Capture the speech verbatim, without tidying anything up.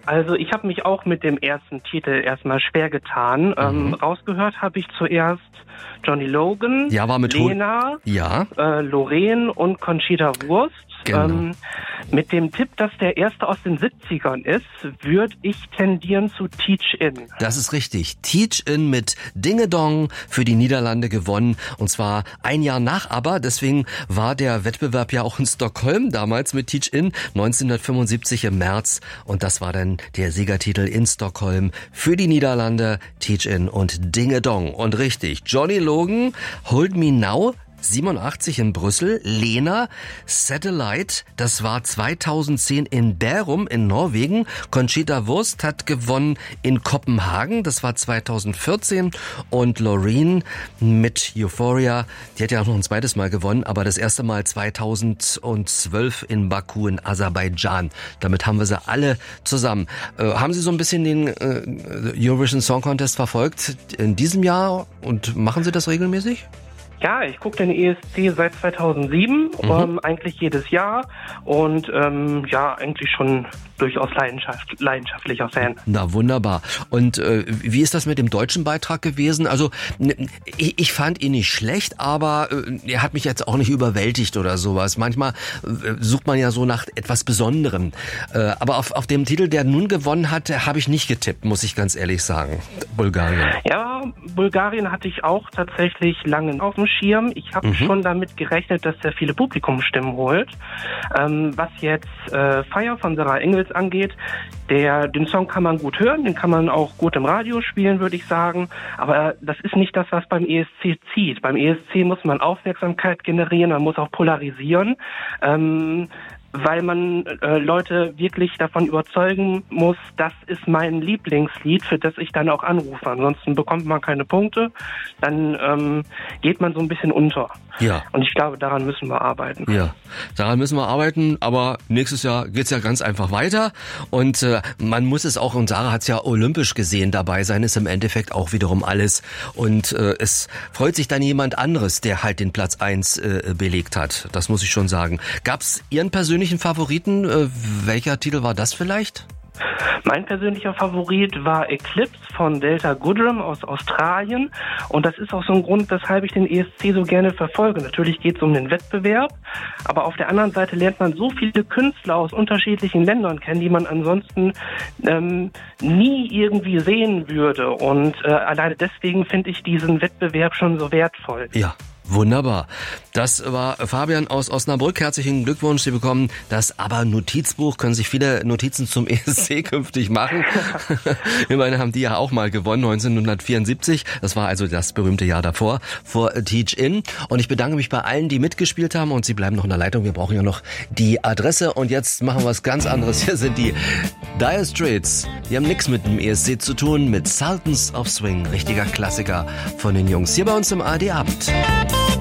Also ich habe mich auch mit dem ersten Titel erstmal schwer getan. Mhm. Ähm, rausgehört habe ich zuerst Johnny Logan, ja, war mit Lena, Hol- ja. äh, Loreen und Conchita Wurst. Genau. Ähm, mit dem Tipp, dass der erste aus den siebzigern ist, würde ich tendieren zu Teach In. Das ist richtig. Teach In mit Dinge Dong für die Niederlande gewonnen. Und zwar ein Jahr nach ABBA. Deswegen war der Wettbewerb ja auch in Stockholm damals mit Teach In neunzehnhundertfünfundsiebzig im März. Und das war dann der Siegertitel in Stockholm für die Niederlande. Teach In und Dinge Dong. Und richtig, Johnny Logan, Hold Me Now, siebenundachtzig in Brüssel, Lena, Satellite, das war zweitausendzehn in Bærum in Norwegen. Conchita Wurst hat gewonnen in Kopenhagen, das war zweitausendvierzehn. Und Loreen mit Euphoria, die hat ja auch noch ein zweites Mal gewonnen, aber das erste Mal zweitausendzwölf in Baku in Aserbaidschan. Damit haben wir sie alle zusammen. Äh, haben Sie so ein bisschen den äh, Eurovision Song Contest verfolgt in diesem Jahr und machen Sie das regelmäßig? Ja, ich gucke den E S C seit zweitausendsieben, mhm. ähm, eigentlich jedes Jahr und ähm, ja, eigentlich schon durchaus leidenschaft, leidenschaftlicher Fan. Na wunderbar. Und äh, wie ist das mit dem deutschen Beitrag gewesen? Also ich, ich fand ihn nicht schlecht, aber äh, er hat mich jetzt auch nicht überwältigt oder sowas. Manchmal äh, sucht man ja so nach etwas Besonderem. Äh, aber auf, auf dem Titel, der nun gewonnen hat, habe ich nicht getippt, muss ich ganz ehrlich sagen. Bulgarien. Ja, Bulgarien hatte ich auch tatsächlich lange auf dem Schirm. Ich habe mhm. schon damit gerechnet, dass er viele Publikumsstimmen holt. Ähm, was jetzt äh, Fire von Sarah Engels angeht, der, den Song kann man gut hören, den kann man auch gut im Radio spielen, würde ich sagen. Aber das ist nicht das, was beim E S C zieht. Beim E S C muss man Aufmerksamkeit generieren, man muss auch polarisieren. Ähm, weil man äh, Leute wirklich davon überzeugen muss, das ist mein Lieblingslied, für das ich dann auch anrufe. Ansonsten bekommt man keine Punkte, dann ähm, geht man so ein bisschen unter. Ja. Und ich glaube, daran müssen wir arbeiten. Ja, daran müssen wir arbeiten, aber nächstes Jahr geht's ja ganz einfach weiter und äh, man muss es auch, und Sarah hat's ja olympisch gesehen, dabei sein ist im Endeffekt auch wiederum alles und äh, es freut sich dann jemand anderes, der halt den Platz eins äh, belegt hat. Das muss ich schon sagen. Gab's Ihren persönlichen Favoriten? Äh, welcher Titel war das vielleicht? Mein persönlicher Favorit war Eclipse von Delta Goodrem aus Australien und das ist auch so ein Grund, weshalb ich den E S C so gerne verfolge. Natürlich geht es um den Wettbewerb, aber auf der anderen Seite lernt man so viele Künstler aus unterschiedlichen Ländern kennen, die man ansonsten ähm, nie irgendwie sehen würde und äh, alleine deswegen finde ich diesen Wettbewerb schon so wertvoll. Ja. Wunderbar. Das war Fabian aus Osnabrück. Herzlichen Glückwunsch. Sie bekommen das ABBA-Notizbuch. Können sich viele Notizen zum E S C künftig machen. Immerhin haben die ja auch mal gewonnen, neunzehnhundertvierundsiebzig. Das war also das berühmte Jahr davor, vor Teach In. Und ich bedanke mich bei allen, die mitgespielt haben. Und Sie bleiben noch in der Leitung. Wir brauchen ja noch die Adresse. Und jetzt machen wir was ganz anderes. Hier sind die Dire Straits. Die haben nichts mit dem E S C zu tun, mit Sultans of Swing. Richtiger Klassiker von den Jungs. Hier bei uns im A R D Abend.